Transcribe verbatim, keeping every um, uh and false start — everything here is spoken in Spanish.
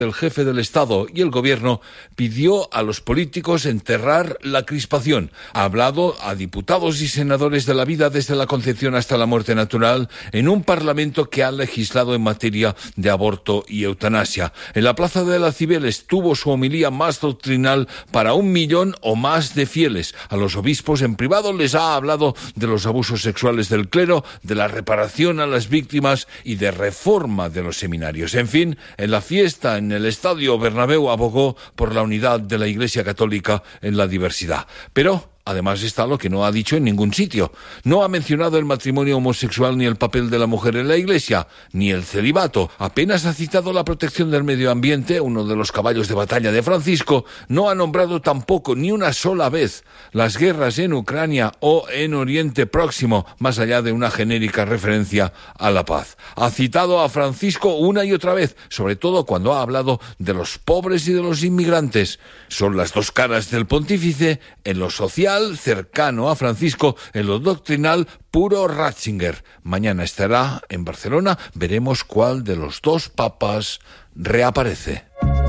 El jefe del Estado y el Gobierno pidió a los políticos enterrar la crispación. Ha hablado a diputados y senadores de la vida desde la concepción hasta la muerte natural en un Parlamento que ha legislado en materia de aborto y eutanasia. En la Plaza de las Cibeles tuvo su homilía más doctrinal para un millón o más de fieles. A los obispos en privado les ha hablado de los abusos sexuales del clero, de la reparación a las víctimas y de reforma de los seminarios. En fin, en la fiesta en el Estadio Bernabéu abogó por la unidad de la Iglesia Católica en la diversidad. Pero además está lo que no ha dicho en ningún sitio. No ha mencionado el matrimonio homosexual ni el papel de la mujer en la Iglesia, ni el celibato. Apenas ha citado la protección del medio ambiente, uno de los caballos de batalla de Francisco. No ha nombrado tampoco ni una sola vez las guerras en Ucrania o en Oriente Próximo, más allá de una genérica referencia a la paz. Ha citado a Francisco una y otra vez, sobre todo cuando ha hablado de los pobres y de los inmigrantes. Son las dos caras del pontífice en lo social, cercano a Francisco, en lo doctrinal, puro Ratzinger. Mañana estará en Barcelona. Veremos cuál de los dos papas reaparece.